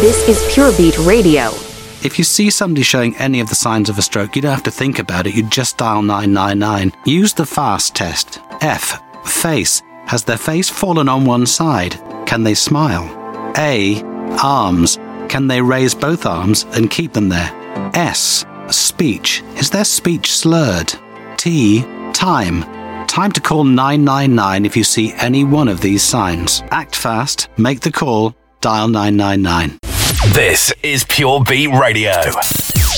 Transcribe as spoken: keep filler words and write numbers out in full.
This is Pure Beat Radio. If you see somebody showing any of the signs of a stroke, you don't have to think about it. You just dial nine nine nine. Use the FAST test. F. Face. Has their face fallen on one side? Can they smile? A. Arms. Can they raise both arms and keep them there? S. Speech. Is their speech slurred? T. Time. Time to call nine nine nine if you see any one of these signs. Act fast, make the call, dial nine nine nine. This is Pure Beat Radio.